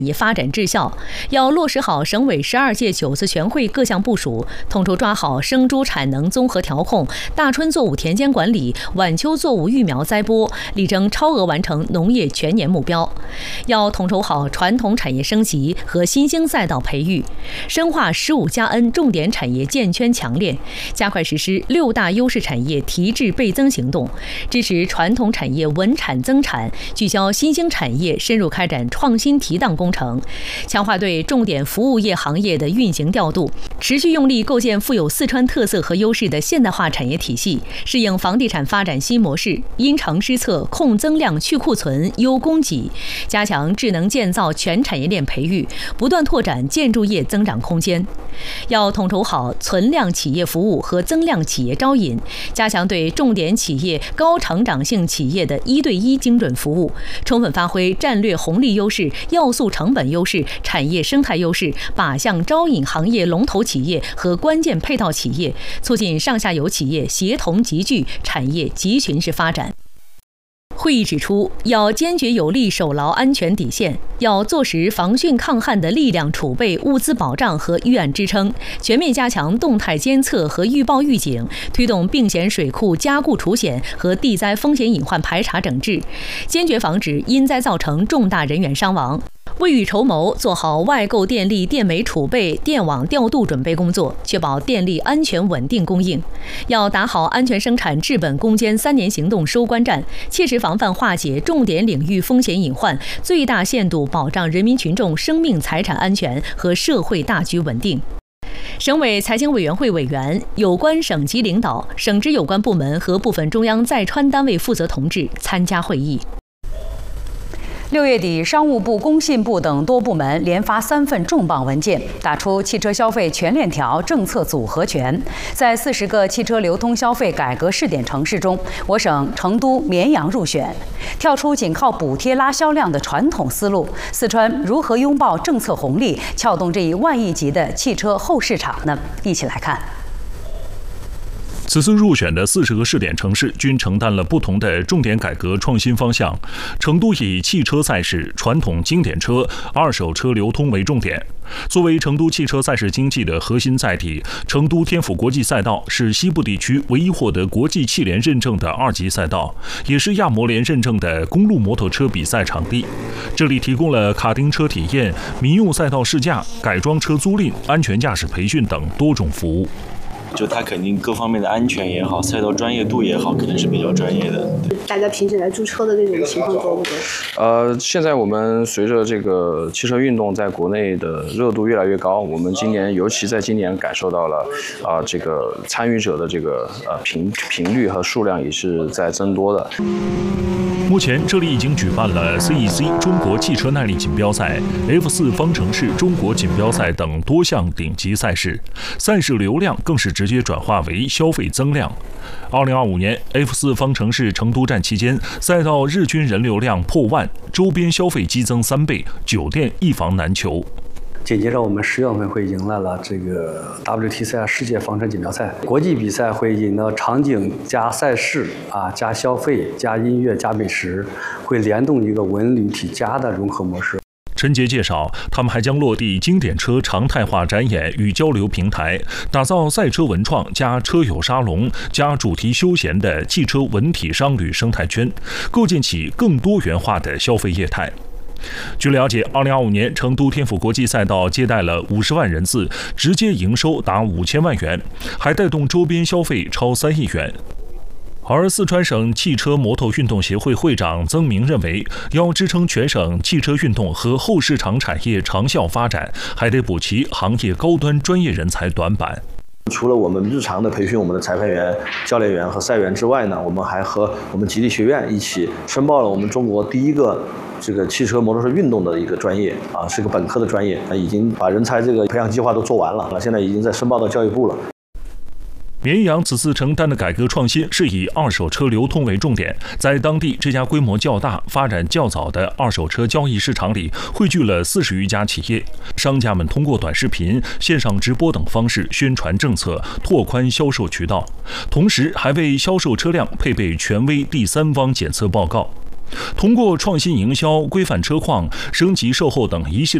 以发展治校，要落实好省委12届9次全会各项部署，统筹抓好生猪产能综合调控、大春作物田间管理、晚秋作物育苗栽播，力争超额完成农业全年目标。要统筹好传统产业升级和新兴赛道培育，深化15+N 重点产业建圈强链，加快实施6大优势产业提质倍增行动，支持传统产业稳产增产，聚焦新兴产业，深入开展创新提档工程，强化对重点服务业行业的运行调度，持续用力构建富有四川特色和优势的现代化产业体系，适应房地产发展新模式，因城施策，控增量去库存，优供给，加强智能建造全产业链培育，不断拓展建筑业增长空间。要统筹好存量企业服务和增量企业招引，加强对重点企业、高成长性企业的1对1精准服务，充分发挥战略红利优势、要素成本优势、产业生态优势，靶向招引行业龙头企业和关键配套企业，促进上下游企业协同集聚、产业集群式发展。会议指出，要坚决有力守牢安全底线，要坐实防汛抗旱的力量储备、物资保障和预案支撑，全面加强动态监测和预报预警，推动病险水库加固除险和地灾风险隐患排查整治，坚决防止因灾造成重大人员伤亡。未雨绸缪，做好外购电力、电煤储备、电网调度准备工作，确保电力安全稳定供应。要打好安全生产治本攻坚3年行动收官战，切实防范化解重点领域风险隐患，最大限度保障人民群众生命财产安全和社会大局稳定。省委财经委员会委员、有关省级领导、省直有关部门和部分中央在川单位负责同志参加会议。 6月底，商务部、工信部等多部门连发3份重磅文件，打出汽车消费全链条政策组合拳。在40个汽车流通消费改革试点城市中，我省成都、绵阳入选。跳出仅靠补贴拉销量的传统思路，四川如何拥抱政策红利，撬动这一万亿级的汽车后市场呢？一起来看。 此次入选的40个试点城市均承担了不同的重点改革创新方向。成都以汽车赛事、传统经典车、二手车流通为重点。作为成都汽车赛事经济的核心载体，成都天府国际赛道是西部地区唯一获得国际汽联认证的2级赛道，也是亚摩联认证的公路摩托车比赛场地。这里提供了卡丁车体验、民用赛道试驾、改装车租赁、安全驾驶培训等多种服务。 就它肯定各方面的安全也好，赛道专业度也好，肯定是比较专业的。 大家平时来驻车的这种情况多不多？ 现在我们随着这个汽车运动在国内的热度越来越高，我们今年尤其在今年感受到了这个参与者的这个频率和数量也是在增多的。 目前这里已经举办了 CEC 中国汽车耐力锦标赛、F4 方程式中国锦标赛等多项顶级赛事，赛事流量更是直接转化为消费增量。2025年 F4 方程式成都站期间，赛道日均人流量破万，周边消费激增3倍，酒店一房难求。 紧接着，我们10月份会迎来了这个 WTCR 世界方程锦标赛，国际比赛会引到场景加赛事加消费加音乐加美食，会联动一个文旅体加的融合模式。 陈杰介绍，他们还将落地经典车常态化展演与交流平台，打造赛车文创加车友沙龙加主题休闲的汽车文体商旅生态圈，构建起更多元化的消费业态。据了解，2025年成都天府国际赛道接待了50万人次，直接营收达5000万元，还带动周边消费超3亿元。而四川省汽车摩托运动协会会长曾明认为，要支撑全省汽车运动和后市场产业长效发展，还得补齐行业高端专业人才短板。 除了我们日常的培训我们的裁判员、教练员和赛员之外呢，我们还和我们吉利学院一起申报了我们中国第一个这个汽车摩托车运动的一个专业是个本科的专业，已经把人才这个培养计划都做完了，现在已经在申报到教育部了。 绵阳此次承担的改革创新是以二手车流通为重点，在当地这家规模较大、发展较早的二手车交易市场里，汇聚了40余家企业。商家们通过短视频、线上直播等方式宣传政策，拓宽销售渠道，同时还为销售车辆配备权威第三方检测报告。 通过创新营销、规范车况、升级售后等一系列